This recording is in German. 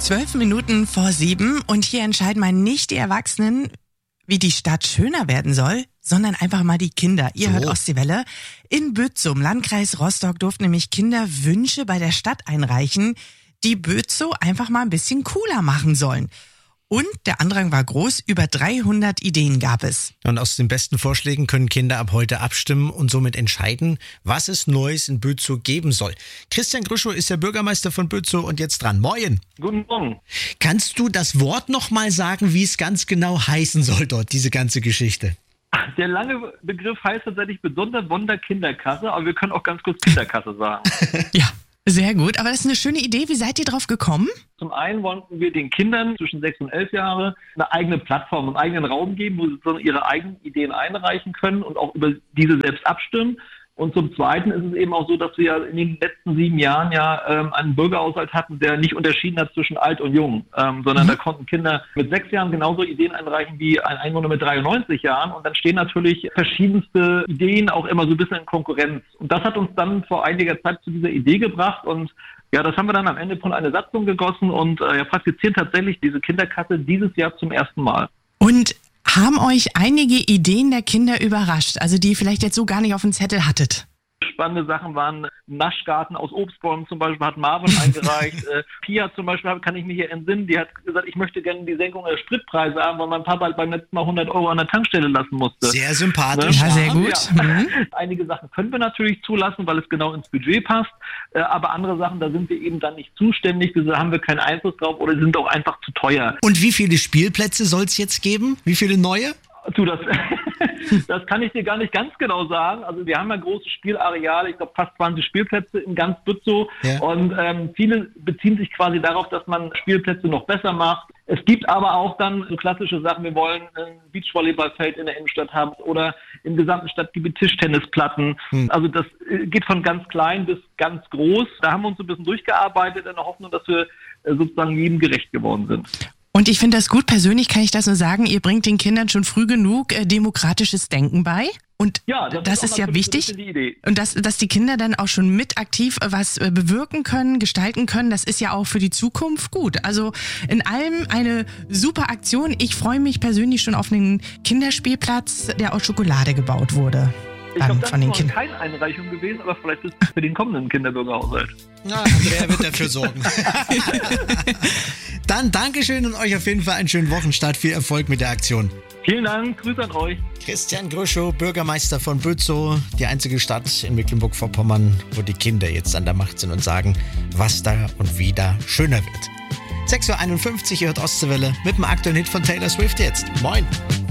12 Minuten vor 7 und hier entscheiden mal nicht die Erwachsenen, wie die Stadt schöner werden soll, sondern einfach mal die Kinder. Ihr hört Ostseewelle. In Bützow, im Landkreis Rostock, durften nämlich Kinder Wünsche bei der Stadt einreichen, die Bützow einfach mal ein bisschen cooler machen sollen. Und der Andrang war groß, über 300 Ideen gab es. Und aus den besten Vorschlägen können Kinder ab heute abstimmen und somit entscheiden, was es Neues in Bützow geben soll. Christian Grüschow ist der Bürgermeister von Bützow und jetzt dran. Moin. Guten Morgen. Kannst du das Wort nochmal sagen, wie es ganz genau heißen soll dort, diese ganze Geschichte? Der lange Begriff heißt tatsächlich besonders Kinderkasse, aber wir können auch ganz kurz Kinderkasse sagen. Ja. Sehr gut, aber das ist eine schöne Idee. Wie seid ihr drauf gekommen? Zum einen wollten wir den Kindern zwischen 6 und 11 Jahre eine eigene Plattform, einen eigenen Raum geben, wo sie sozusagen ihre eigenen Ideen einreichen können und auch über diese selbst abstimmen. Und zum Zweiten ist es eben auch so, dass wir ja in den letzten 7 Jahren einen Bürgerhaushalt hatten, der nicht unterschieden hat zwischen alt und jung, sondern da konnten Kinder mit 6 Jahren genauso Ideen einreichen wie ein Einwohner mit 93 Jahren. Und dann stehen natürlich verschiedenste Ideen auch immer so ein bisschen in Konkurrenz. Und das hat uns dann vor einiger Zeit zu dieser Idee gebracht. Und ja, das haben wir dann am Ende von einer Satzung gegossen und praktizieren tatsächlich diese Kinderkasse dieses Jahr zum ersten Mal. Und haben euch einige Ideen der Kinder überrascht, also die ihr vielleicht jetzt so gar nicht auf dem Zettel hattet? Spannende Sachen waren Naschgarten aus Obstbäumen zum Beispiel, hat Marvin eingereicht. Pia zum Beispiel, kann ich mich hier entsinnen, die hat gesagt, ich möchte gerne die Senkung der Spritpreise haben, weil mein Papa beim letzten Mal 100 Euro an der Tankstelle lassen musste. Sehr sympathisch. Ja, sehr gut. Ja. Einige Sachen können wir natürlich zulassen, weil es genau ins Budget passt, aber andere Sachen, da sind wir eben dann nicht zuständig, da haben wir keinen Einfluss drauf oder sind auch einfach zu teuer. Und wie viele Spielplätze soll es jetzt geben? Wie viele neue? Das kann ich dir gar nicht ganz genau sagen. Also wir haben ja große Spielareale, ich glaube fast 20 Spielplätze in ganz Bützow. Ja. Und viele beziehen sich quasi darauf, dass man Spielplätze noch besser macht. Es gibt aber auch dann so klassische Sachen, wir wollen ein Beachvolleyballfeld in der Innenstadt haben oder im gesamten Stadtgebiet Tischtennisplatten. Also das geht von ganz klein bis ganz groß. Da haben wir uns ein bisschen durchgearbeitet in der Hoffnung, dass wir sozusagen jedem gerecht geworden sind. Und ich finde das gut, persönlich kann ich das nur sagen, ihr bringt den Kindern schon früh genug demokratisches Denken bei. Und ja, das ist ja wichtig. Die Idee. Und dass die Kinder dann auch schon mit aktiv was bewirken können, gestalten können, das ist ja auch für die Zukunft gut. Also in allem eine super Aktion. Ich freue mich persönlich schon auf einen Kinderspielplatz, der aus Schokolade gebaut wurde. Ich glaube, das ist noch keine Einreichung gewesen, aber vielleicht ist es für den kommenden Kinderbürgerhaushalt. Na, Andrea wird dafür sorgen. Dann Dankeschön und euch auf jeden Fall einen schönen Wochenstart. Viel Erfolg mit der Aktion. Vielen Dank, Grüße an euch. Christian Grüschow, Bürgermeister von Bützow, die einzige Stadt in Mecklenburg-Vorpommern, wo die Kinder jetzt an der Macht sind und sagen, was da und wie da schöner wird. 6.51 Uhr, ihr hört Ostseewelle mit dem aktuellen Hit von Taylor Swift jetzt. Moin.